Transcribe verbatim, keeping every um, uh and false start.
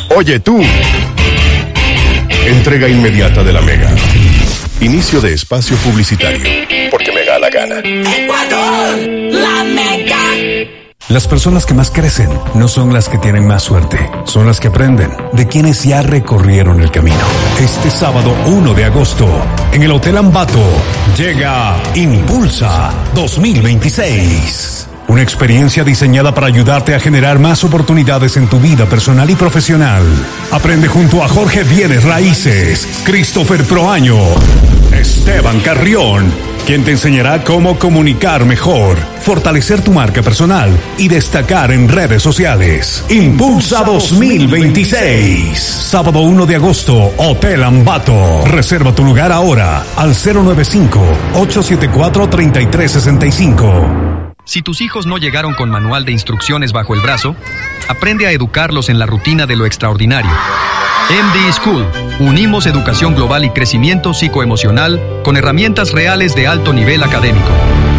Oye tú. Entrega inmediata de la Mega. Inicio de espacio publicitario. Porque me da la gana. ¡Ecuador! ¡La Mega! Las personas que más crecen no son las que tienen más suerte, son las que aprenden de quienes ya recorrieron el camino. Este sábado uno de agosto, en el Hotel Ambato, llega Impulsa dos mil veintiséis. Una experiencia diseñada para ayudarte a generar más oportunidades en tu vida personal y profesional. Aprende junto a Jorge Bienes Raíces, Christopher Proaño, Esteban Carrión, quien te enseñará cómo comunicar mejor, fortalecer tu marca personal y destacar en redes sociales. Impulsa dos mil veintiséis. Sábado uno de agosto, Hotel Ambato. Reserva tu lugar ahora al cero nueve cinco, ocho siete cuatro, tres tres seis cinco. Si tus hijos no llegaron con manual de instrucciones bajo el brazo, aprende a educarlos en la rutina de lo extraordinario. M D School. Unimos educación global y crecimiento psicoemocional con herramientas reales de alto nivel académico.